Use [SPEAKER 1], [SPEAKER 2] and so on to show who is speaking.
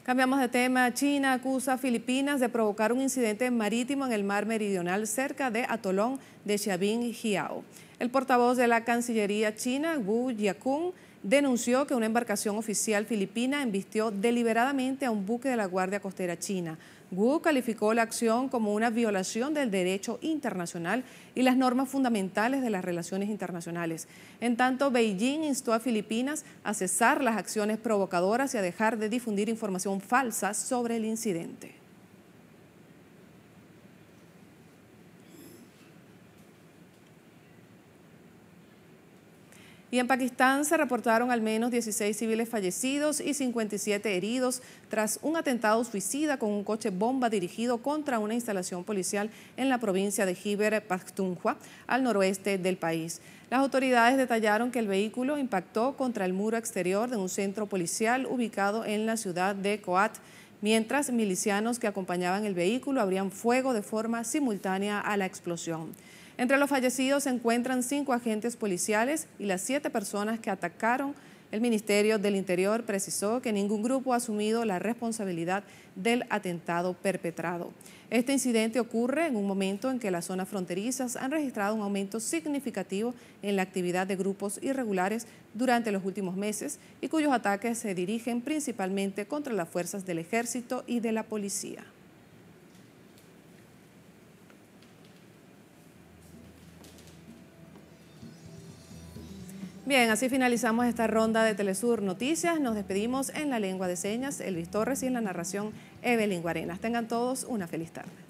[SPEAKER 1] Cambiamos de tema. China acusa a Filipinas de provocar un incidente marítimo en el mar meridional cerca de atolón de Siabin-Hiao. El portavoz de la Cancillería china, Wu Jiakun, denunció que una embarcación oficial filipina embistió deliberadamente a un buque de la Guardia Costera china. Wu calificó la acción como una violación del derecho internacional y las normas fundamentales de las relaciones internacionales. En tanto, Beijing instó a Filipinas a cesar las acciones provocadoras y a dejar de difundir información falsa sobre el incidente. Y en Pakistán se reportaron al menos 16 civiles fallecidos y 57 heridos tras un atentado suicida con un coche bomba dirigido contra una instalación policial en la provincia de Khyber Pakhtunkhwa, al noroeste del país. Las autoridades detallaron que el vehículo impactó contra el muro exterior de un centro policial ubicado en la ciudad de Kohat, mientras milicianos que acompañaban el vehículo abrían fuego de forma simultánea a la explosión. Entre los fallecidos se encuentran 5 agentes policiales y las 7 personas que atacaron. El Ministerio del Interior precisó que ningún grupo ha asumido la responsabilidad del atentado perpetrado. Este incidente ocurre en un momento en que las zonas fronterizas han registrado un aumento significativo en la actividad de grupos irregulares durante los últimos meses y cuyos ataques se dirigen principalmente contra las fuerzas del ejército y de la policía. Bien, así finalizamos esta ronda de Telesur Noticias. Nos despedimos en la lengua de señas, Elvis Torres, y en la narración, Evelyn Guarenas. Tengan todos una feliz tarde.